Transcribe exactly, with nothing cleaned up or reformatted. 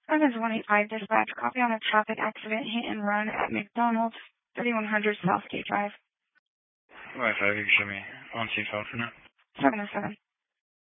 seven twenty-five dispatch, copy on a traffic accident, hit and run at McDonald's, thirty-one hundred Southgate Drive. Wi-Fi, you can show me on scene phone for now. seven oh seven.